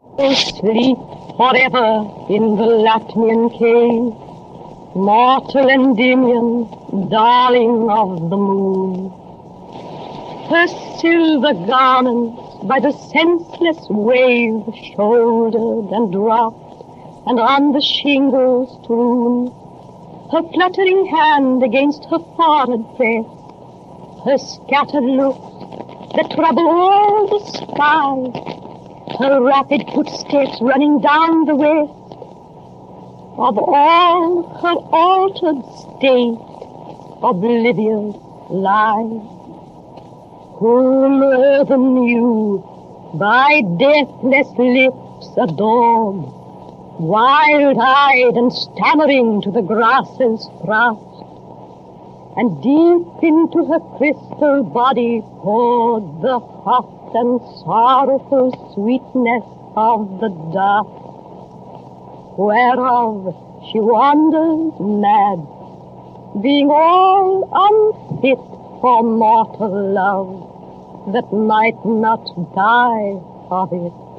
Oh, sleep forever in the Latmian cave, mortal Endymion, darling of the moon. Her silver garments by the senseless wave shouldered and dropped, and on the shingles strewn. Her fluttering hand against her forehead pressed, her scattered looks that trouble all the sky, her rapid footsteps running down the west. Of all her altered state, oblivious lies. Whom earthen you by deathless lips adored, wild-eyed and stammering to the grasses thrust, and deep into her crystal body poured the hot and sorrowful sweetness of the dust, whereof she wanders mad, being all unfit for mortal love that might not die of it.